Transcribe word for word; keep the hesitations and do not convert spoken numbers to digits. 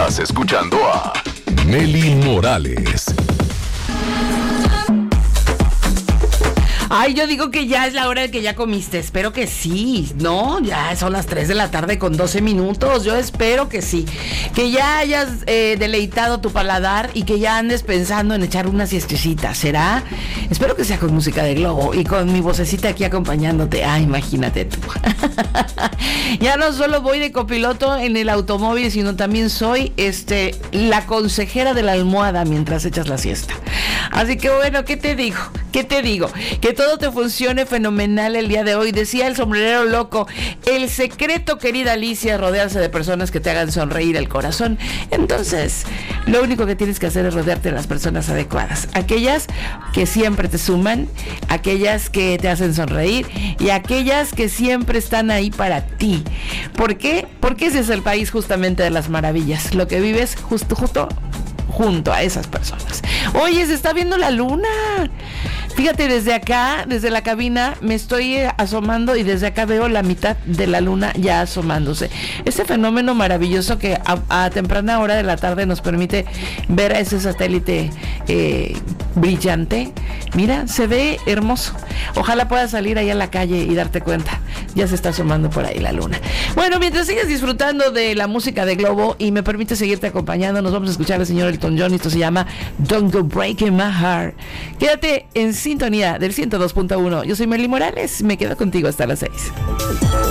Estás escuchando a Nelly Morales. Ay, yo digo que ya es la hora de que ya comiste. Espero que sí. No, ya son las tres de la tarde con doce minutos. Yo espero que sí. Que ya hayas eh, deleitado tu paladar y que ya andes pensando en echar una siestecita. ¿Será? Espero que sea con música de Globo y con mi vocecita aquí acompañándote. Ah, imagínate tú. Ya no solo voy de copiloto en el automóvil, sino también soy este la consejera de la almohada mientras echas la siesta. Así que bueno, ¿qué te digo? ¿Qué te digo? Que todo te funcione fenomenal el día de hoy. Decía el sombrerero loco, el secreto, querida Alicia, rodearse de personas que te hagan sonreír el corazón. Entonces, lo único que tienes que hacer es rodearte de las personas adecuadas. Aquellas que siempre te suman, aquellas que te hacen sonreír y aquellas que siempre están ahí para ti. ¿Por qué? Porque ese es el país justamente de las maravillas. Lo que vives justo, justo junto a esas personas. Oye, se está viendo la luna. Fíjate, desde acá, desde la cabina, me estoy asomando y desde acá veo la mitad de la luna ya asomándose. Este fenómeno maravilloso que a, a temprana hora de la tarde nos permite ver a ese satélite eh, brillante. Mira, se ve hermoso. Ojalá puedas salir ahí a la calle y darte cuenta. Ya se está asomando por ahí la luna. Bueno, mientras sigues disfrutando de la música de Globo y me permite seguirte acompañando, nos vamos a escuchar al señor Elton John. Esto se llama Don't Go Breaking My Heart. Quédate en sintonía del ciento dos punto uno. Yo soy Nelly Morales. Me quedo contigo hasta las seis.